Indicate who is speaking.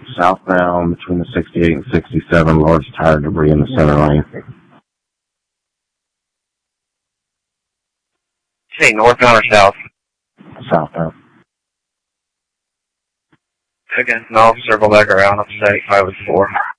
Speaker 1: southbound between the 68 and 67, large tire debris in the center lane.
Speaker 2: Say northbound or south?
Speaker 1: Southbound.
Speaker 2: Again, no, circle back around up to 75 with 4.